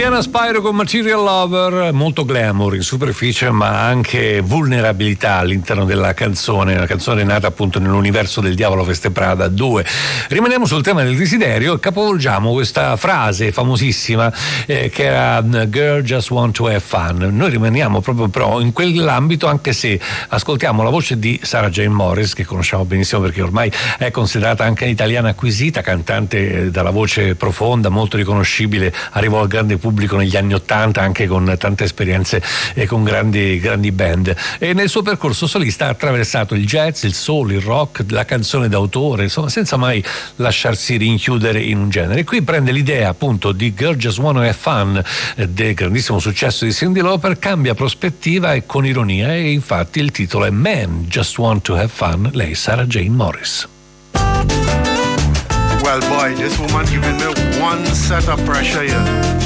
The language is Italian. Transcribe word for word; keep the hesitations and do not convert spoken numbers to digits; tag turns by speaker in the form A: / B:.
A: Diana Spyro con Material Lover, molto glamour in superficie ma anche vulnerabilità all'interno della canzone, una canzone nata appunto nell'universo del Diavolo Veste Prada due. Rimaniamo sul tema del desiderio e capovolgiamo questa frase famosissima eh, che era Girl Just Want to Have Fun. Noi rimaniamo proprio però in quell'ambito, anche se ascoltiamo la voce di Sarah Jane Morris, che conosciamo benissimo perché ormai è considerata anche italiana acquisita, cantante dalla voce profonda, molto riconoscibile, arrivò al grande pubblico negli anni ottanta anche con tante esperienze e con grandi, grandi band, e nel suo percorso solista ha attraversato il jazz, il soul, il rock, la canzone d'autore, insomma senza mai lasciarsi rinchiudere in un genere. E qui prende l'idea appunto di Girl Just Wanna Have Fun, eh, del grandissimo successo di Cyndi Lauper, cambia prospettiva e con ironia, e infatti il titolo è Men Just Want to Have Fun. Lei Sarah Jane Morris.
B: Well boy, this woman giving me one set of pressure here.